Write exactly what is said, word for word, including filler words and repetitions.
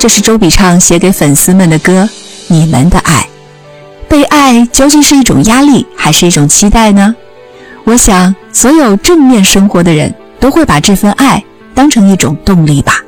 这是周笔畅写给粉丝们的歌，你们的爱。被爱究竟是一种压力还是一种期待呢？我想所有正面生活的人都会把这份爱当成一种动力吧。